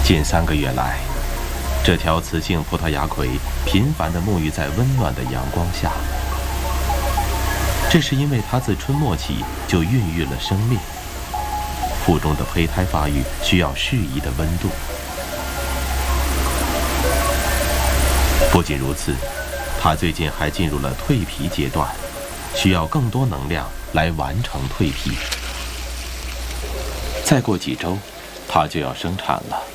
近3个月来，这条雌性葡萄牙葵频繁地沐浴在温暖的阳光下。这是因为它自春末起就孕育了生命，腹中的胚胎发育需要适宜的温度。不仅如此，它最近还进入了蜕皮阶段，需要更多能量来完成蜕皮。再过几周，它就要生产了。